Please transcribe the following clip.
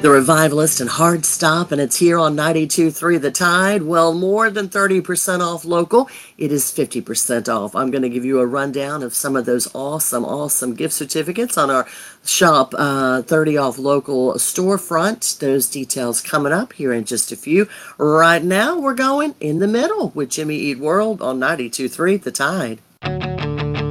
The Revivalist and Hard Stop, and it's here on 92.3 The Tide. Well, more than 30% off local. It is 50% off. I'm going to give you a rundown of some of those awesome gift certificates on our Shop 30 off local storefront. Those details coming up here in just a few. Right now, we're going in the middle with Jimmy Eat World on 92.3 The Tide.